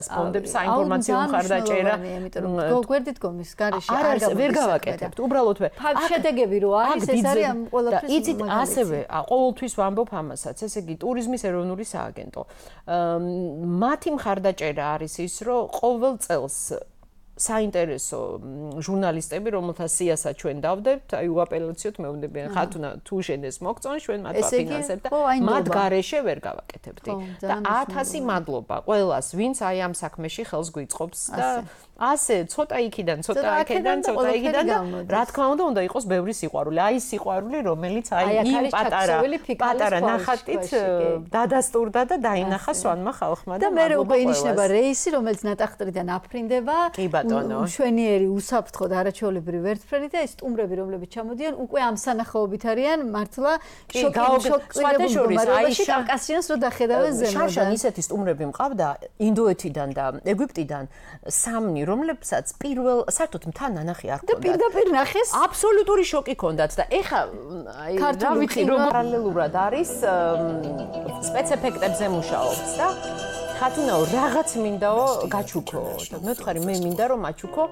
სპონდებს საინფორმაციო მხარდაჭერა. გვერდით გომის გარეშე არ არის ვერ გავაკეთებთ. უბრალოდ შედეგები რო არის ეს არის ამ ყველაფრის. იცით ასევე ყოველთვის ვამბობ ამასაც, ესე იგი ტურიზმის ეროვნული სააგენტო. მათი მხარდაჭერა არის ის, რომ ყოველ წელს საინტერესო ჟურნალისტები, რომელთა სიასაც ჩვენ დავდებთ, აი უაპელაციოთ მეუბნებიან, ხათუნა თუ შენეს მოგწონ, ჩვენ მათ ვაფინანსებთ და მათ გარეშე ვერ გავაკეთებთ. და 1000 მადლობა ყველას, ვინც აი ამ საქმეში ხელს გვიწყობს და ასე ცოტა იქიდან, ცოტა აქედან, ცოტა იქიდან და რა თქმა უნდა იყოს ბევრი სიყვარული. აი სიყვარული, რომელიც აი იმ პატარა ნახატით დადასტურდა და დაინახა სვანმა ხალხმა და მე უკვე ინიშნება რეისი, რომელიც ნატახტრიდან აფრინდება. მშვენიერი უსაფრთხო და არაჩვეულებრივი ვერტმფრენი და ეს სტუმრები, რომლებიც ჩამოდიან, უკვე ამ სანახაობით არიან მართლა შოკირებული მდგომარეობაში კავკასიონს რო დახედავენ ზემოდან. შარშან ისეთი სტუმრები მყავდა ინდოეთიდან და ეგვიპტიდან, სამნი, რომლებსაც პირველ საერთოდ მთან ნანახი არ ჰქონდათ. და პირდაპირ ნახეს? აბსოლუტური შოკი ჰქონდათ და ეხა აი რა ვიცი რომ პარალელურად არის სპეცეფექტებზე მუშაობს და ხათუნაო რაღაც მინდაო გაჩუქო და მე ვთხარი მე მინდა რომ მაჩუქო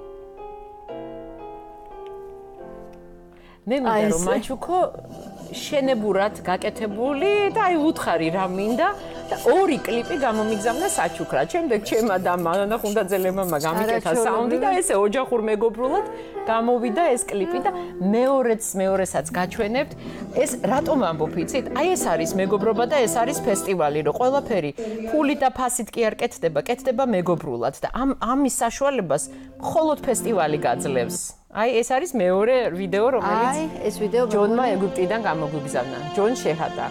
მე მინდა რომ მაჩუქო შენებურად გაკეთებული და აი უთხარი რა მინდა და ორი კლიპი გამომიგზავნა საჩუქრად. შემდეგ ჩემმა და მანახუნდაძელებმა გამიკეთა საუნდი და ესე ოჯახურ მეგობრულად გამოვიდა ეს კლიპი და მეორესაც გაჩვენებთ. ეს რატომ ამბობ იცით? აი ეს არის მეგობრობა და ეს არის ფესტივალი, რომ ყველაფერი ფულით და ფასით კი არ კეთდება, კეთდება მეგობრულად და ამის საშუალებას მხოლოდ ფესტივალი გაძლევს. აი ეს არის მეორე ვიდეო, რომელიც ეს ვიდეო ჯონმა ეგვიპტიდან გამოგვიგზავნა. ჯონ შეჰატა.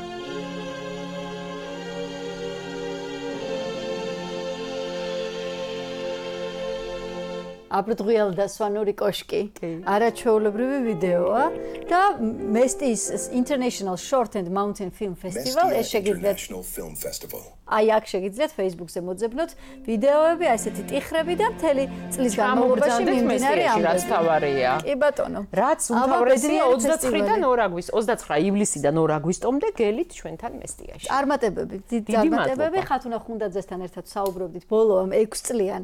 აბრდღიალ და სვანური კოშკი არაჩვეულებრივი ვიდეოა და მესტის International Short and Mountain Film Festival ეს შეგიძლიათ აი აქ შეგიძლიათ Facebook-ზე მოძებნოთ ვიდეოები, აი ესეთი ტიხრები და მთელი წლის განმავლობაში მიმდინარე ამბები. რაც თავარია. კი ბატონო. რაც უმთავრესია 29-დან 2 აგვისტო, 29 ივლისიდან 2 აგვისტომდე გელით ჩვენთან მესტიაში. წარმატებები, დიდი წარმატებები ხათუნა ხუნდაძესთან ერთად საუბრობდით ბოლო ამ 6 წლიან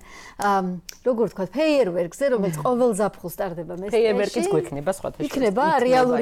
როგორ თქვა ფეიერვერკზე, რომელიც ყოველ ზაფხულს ტარდება მესტიაში. ფეიერვერკიც გვექნება სხვათა შორის. იქნება რეალური